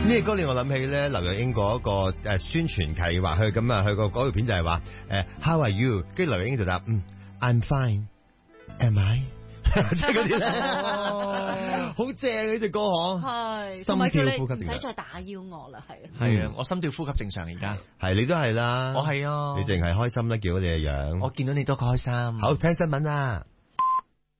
呢個歌令我諗起咧，劉若英嗰個宣傳計劃，佢咁啊，佢個嗰條片就係話How are you？ 跟住劉若英就答I'm fine，Am I？ 即係嗰啲咧，好正呢隻歌嗬， 係， 心跳呼吸唔使再打擾我啦， 係啊，我心跳呼吸正常而家， 係你都係啦， 我係啊， 你淨係開心啦，見到你嘅樣， 我見到你都開心。 好，聽新聞啦。